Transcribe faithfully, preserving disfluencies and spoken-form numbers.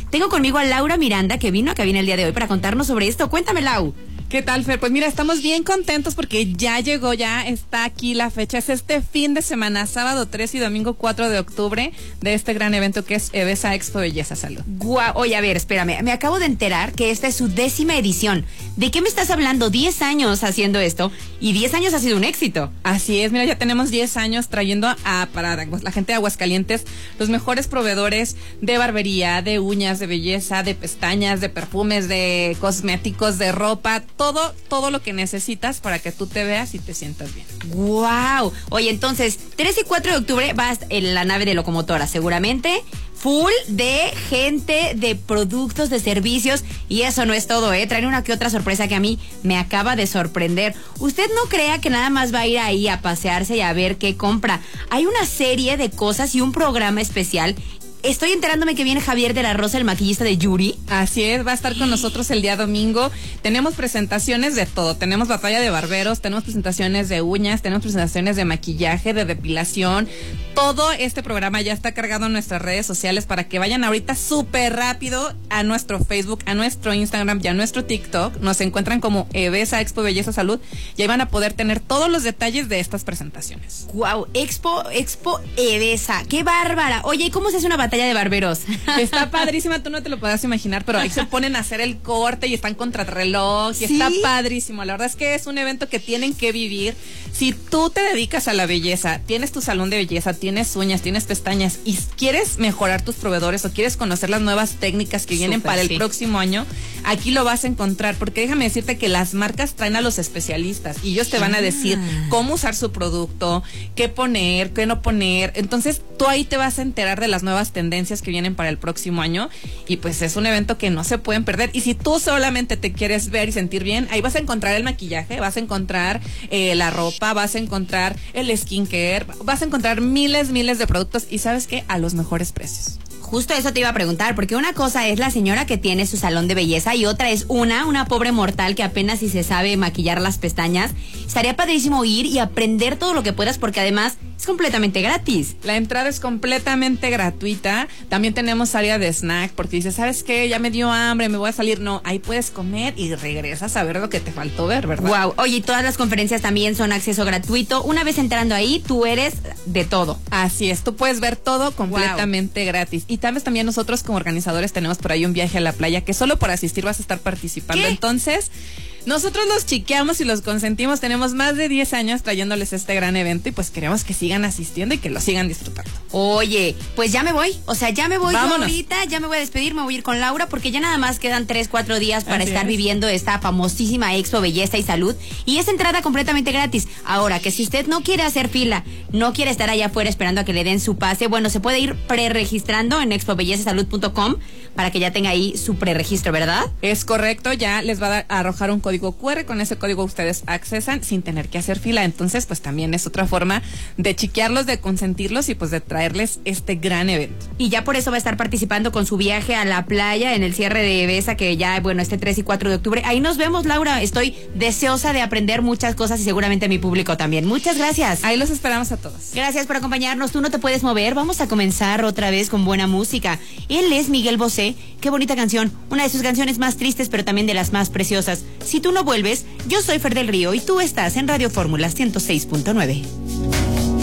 Tengo conmigo a Laura Miranda, que vino a cabina el día de hoy para contarnos sobre esto. Cuéntame, Lau. ¿Qué tal, Fer? Pues mira, estamos bien contentos porque ya llegó, ya está aquí la fecha. Es este fin de semana, sábado tres y domingo cuatro de octubre, de este gran evento que es Evesa Expo Belleza Salud. Guau, oye, a ver, espérame. Me acabo de enterar que esta es su décima edición. ¿De qué me estás hablando? diez años haciendo esto y diez años ha sido un éxito. Así es, mira, ya tenemos diez años trayendo a, para la gente de Aguascalientes los mejores proveedores de barbería, de uñas, de belleza, de pestañas, de perfumes, de cosméticos, de ropa. Todo, todo lo que necesitas para que tú te veas y te sientas bien. ¡Wow! Oye, entonces, tres y cuatro de octubre vas en la nave de locomotora, seguramente. Full de gente, de productos, de servicios. Y eso no es todo, ¿eh? Traen una que otra sorpresa que a mí me acaba de sorprender. Usted no crea que nada más va a ir ahí a pasearse y a ver qué compra. Hay una serie de cosas y un programa especial. Estoy enterándome que viene Javier de la Rosa, el maquillista de Yuri. Así es, va a estar con nosotros el día domingo. Tenemos presentaciones de todo. Tenemos batalla de barberos, tenemos presentaciones de uñas, tenemos presentaciones de maquillaje, de depilación. Todo este programa ya está cargado en nuestras redes sociales para que vayan ahorita súper rápido a nuestro Facebook, a nuestro Instagram y a nuestro TikTok. Nos encuentran como Evesa Expo Belleza Salud y ahí van a poder tener todos los detalles de estas presentaciones. Wow, Expo, Expo Evesa, qué bárbara. Oye, ¿cómo se hace una batalla de barberos? Está padrísima, tú no te lo podrás imaginar, pero ahí se ponen a hacer el corte y están contra el reloj y ¿sí? Está padrísimo. La verdad es que es un evento que tienen que vivir. Si tú te dedicas a la belleza, tienes tu salón de belleza, tienes uñas, tienes pestañas y quieres mejorar tus proveedores o quieres conocer las nuevas técnicas que vienen Super, para el sí. próximo año, aquí lo vas a encontrar, porque déjame decirte que las marcas traen a los especialistas y ellos te van a decir cómo usar su producto, qué poner, qué no poner. Entonces tú ahí te vas a enterar de las nuevas tendencias que vienen para el próximo año y pues es un evento que no se pueden perder. Y si tú solamente te quieres ver y sentir bien, ahí vas a encontrar el maquillaje, vas a encontrar eh, la ropa, vas a encontrar el skincare, vas a encontrar miles, miles de productos y ¿sabes qué? A los mejores precios. Justo eso te iba a preguntar, porque una cosa es la señora que tiene su salón de belleza y otra es una, una pobre mortal que apenas si se sabe maquillar las pestañas. Estaría padrísimo ir y aprender todo lo que puedas porque además es completamente gratis. La entrada es completamente gratuita. También tenemos área de snack porque dices, ¿sabes qué? Ya me dio hambre, me voy a salir. No, ahí puedes comer y regresas a ver lo que te faltó ver, ¿verdad? Wow. Oye, y todas las conferencias también son acceso gratuito. Una vez entrando ahí, tú eres de todo. Así es, tú puedes ver todo completamente wow. gratis. Y tal vez también nosotros como organizadores tenemos por ahí un viaje a la playa que solo por asistir vas a estar participando. ¿Qué? Entonces, nosotros los chiqueamos y los consentimos. Tenemos más de diez años trayéndoles este gran evento y pues queremos que sigan asistiendo y que lo sigan disfrutando. Oye, pues ya me voy, o sea, ya me voy yo Vámonos. ahorita, ya me voy a despedir, me voy a ir con Laura porque ya nada más quedan tres, cuatro días para Así estar es. viviendo esta famosísima Expo Belleza y Salud y es entrada completamente gratis. Ahora, que si usted no quiere hacer fila, no quiere estar allá afuera esperando a que le den su pase, bueno, se puede ir preregistrando en expo belleza salud punto com para que ya tenga ahí su preregistro, ¿verdad? Es correcto, ya les va a, dar, a arrojar un código cu erre, con ese código ustedes accesan sin tener que hacer fila, entonces pues también es otra forma de chiquearlos, de consentirlos y pues de traerles este gran evento. Y ya por eso va a estar participando con su viaje a la playa en el cierre de Evesa que ya, bueno, este tres y cuatro de octubre. Ahí nos vemos, Laura, estoy deseosa de aprender muchas cosas y seguramente mi público también. Muchas gracias. Ahí los esperamos a todos. Gracias por acompañarnos, tú no te puedes mover, vamos a comenzar otra vez con buena música. Él es Miguel Bosé, qué bonita canción, una de sus canciones más tristes pero también de las más preciosas. Si tú no vuelves, yo soy Fer del Río y tú estás en Radio Fórmula ciento seis punto nueve.